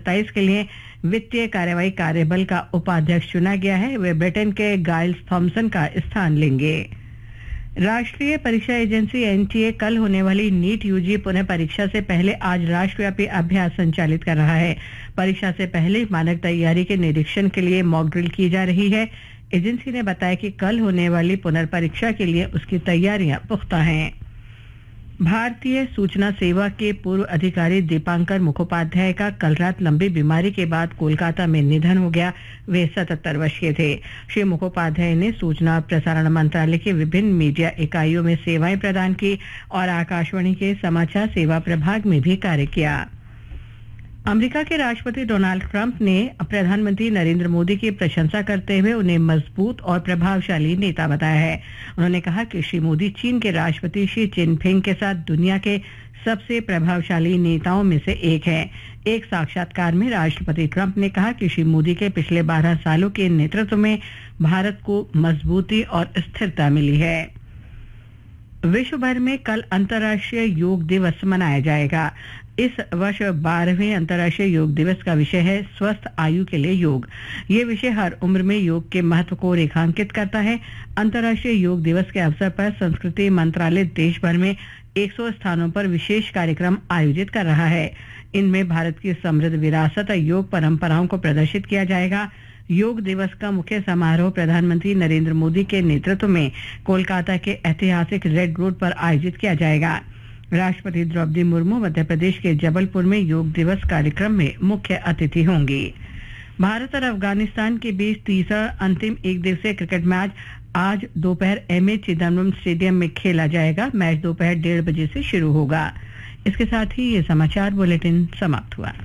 2027 के लिए वित्तीय कार्रवाई कार्यबल का उपाध्यक्ष चुना गया है। वे ब्रिटेन के गाइल्स थॉम्सन का स्थान लेंगे। राष्ट्रीय परीक्षा एजेंसी एनटीए कल होने वाली नीट यूजी पुनः परीक्षा से पहले आज राष्ट्रव्यापी अभ्यास संचालित कर रहा है। परीक्षा से पहले मानक तैयारी के निरीक्षण के लिए मॉक ड्रिल की जा रही है। एजेंसी ने बताया कि कल होने वाली पुनर्परीक्षा के लिए उसकी तैयारियां पुख्ता हैं। भारतीय सूचना सेवा के पूर्व अधिकारी दीपांकर मुखोपाध्याय का कल रात लंबी बीमारी के बाद कोलकाता में निधन हो गया। वे 77 वर्ष के थे। श्री मुखोपाध्याय ने सूचना और प्रसारण मंत्रालय के विभिन्न मीडिया इकाइयों में सेवाएं प्रदान की और आकाशवाणी के समाचार सेवा प्रभाग में भी कार्य किया। अमेरिका के राष्ट्रपति डोनाल्ड ट्रंप ने प्रधानमंत्री नरेंद्र मोदी की प्रशंसा करते हुए उन्हें मजबूत और प्रभावशाली नेता बताया है। उन्होंने कहा कि श्री मोदी चीन के राष्ट्रपति शी जिनपिंग के साथ दुनिया के सबसे प्रभावशाली नेताओं में से एक है। एक साक्षात्कार में राष्ट्रपति ट्रंप ने कहा कि श्री मोदी के पिछले 12 सालों के नेतृत्व में भारत को मजबूती और स्थिरता मिली है। विश्व भर में कल अंतर्राष्ट्रीय योग दिवस मनाया जाएगा। इस वर्ष 12वें अंतर्राष्ट्रीय योग दिवस का विषय है स्वस्थ आयु के लिए योग। ये विषय हर उम्र में योग के महत्व को रेखांकित करता है। अंतर्राष्ट्रीय योग दिवस के अवसर पर संस्कृति मंत्रालय देश भर में 100 स्थानों पर विशेष कार्यक्रम आयोजित कर रहा है। इनमें भारत की समृद्ध विरासत और योग परंपराओं को प्रदर्शित किया जाएगा। योग दिवस का मुख्य समारोह प्रधानमंत्री नरेंद्र मोदी के नेतृत्व में कोलकाता के ऐतिहासिक रेड रोड पर आयोजित किया जाएगा। राष्ट्रपति द्रौपदी मुर्मू मध्य प्रदेश के जबलपुर में योग दिवस कार्यक्रम में मुख्य अतिथि होंगी। भारत और अफगानिस्तान के बीच तीसरा अंतिम एक दिवसीय क्रिकेट मैच आज दोपहर एमए चिदम्बरम स्टेडियम में खेला जाएगा। मैच दोपहर 1:30 बजे से शुरू होगा। इसके साथ ही ये समाचार बुलेटिन समाप्त हुआ।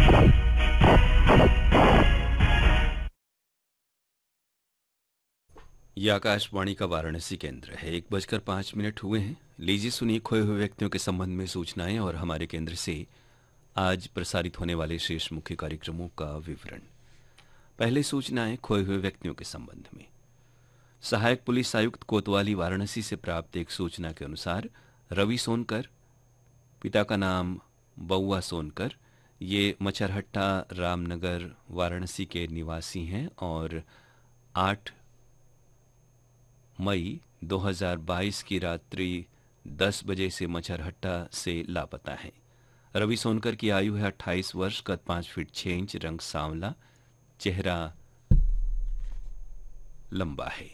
ये आकाशवाणी का वाराणसी केंद्र है। 1:05 हुए हैं। लीजिए सुनिए खोए हुए व्यक्तियों के संबंध में सूचनाएं और हमारे केंद्र से आज प्रसारित होने वाले शेष मुख्य कार्यक्रमों का विवरण। पहले सूचनाएं खोए हुए व्यक्तियों के संबंध में। सहायक पुलिस आयुक्त कोतवाली वाराणसी से प्राप्त एक सूचना के अनुसार रवि सोनकर, पिता का नाम बउआ सोनकर, ये मचरहट्टा रामनगर वाराणसी के निवासी हैं और 8 मई 2022 की रात्रि 10 बजे से मचरहट्टा से लापता है। रवि सोनकर की आयु है 28 वर्ष, कद 5 फीट 6 इंच, रंग सांवला, चेहरा लंबा है।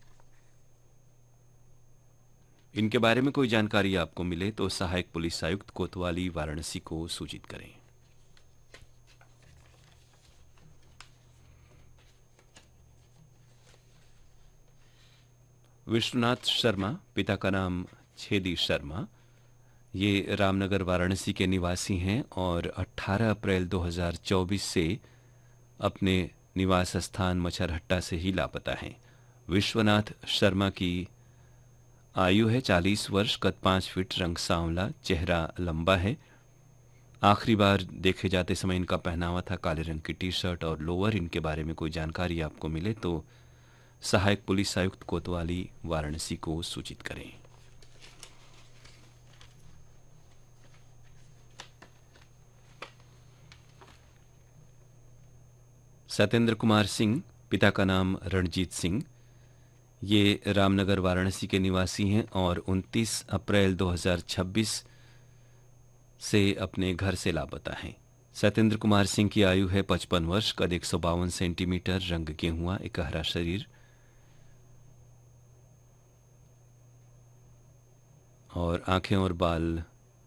इनके बारे में कोई जानकारी आपको मिले तो सहायक पुलिस आयुक्त कोतवाली वाराणसी को सूचित करें। विश्वनाथ शर्मा, पिता का नाम छेदी शर्मा, ये रामनगर वाराणसी के निवासी हैं और 18 अप्रैल 2024 से अपने निवास स्थान मचरहट्टा से ही लापता हैं। विश्वनाथ शर्मा की आयु है 40 वर्ष, कद 5 फीट, रंग सांवला, चेहरा लंबा है। आखिरी बार देखे जाते समय इनका पहनावा था काले रंग की टी शर्ट और लोअर। इनके बारे में कोई जानकारी आपको मिले तो सहायक पुलिस आयुक्त कोतवाली वाराणसी को सूचित करें। सत्येंद्र कुमार सिंह, पिता का नाम रणजीत सिंह, ये रामनगर वाराणसी के निवासी हैं और 29 अप्रैल 2026 से अपने घर से लापता हैं। सत्येंद्र कुमार सिंह की आयु है 55 वर्ष, कद 152 सेंटीमीटर, रंग गेहुआ, इकहरा शरीर और आंखें और बाल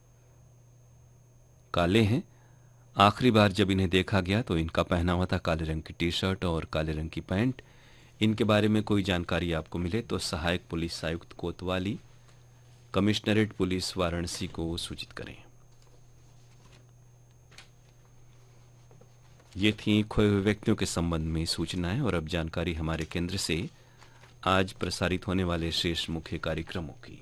काले हैं। आखिरी बार जब इन्हें देखा गया तो इनका पहनावा था काले रंग की टी शर्ट और काले रंग की पैंट। इनके बारे में कोई जानकारी आपको मिले तो सहायक पुलिस आयुक्त कोतवाली, कमिश्नरेट पुलिस वाराणसी को सूचित करें। ये थी खोए हुए व्यक्तियों के संबंध में सूचनाएं और अब जानकारी हमारे केंद्र से आज प्रसारित होने वाले शेष मुख्य कार्यक्रमों की।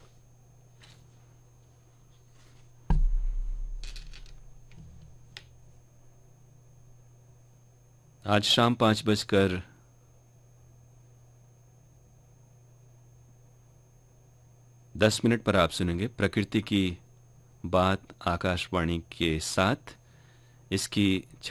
आज शाम 5:10 पर आप सुनेंगे प्रकृति की बात आकाशवाणी के साथ। इसकी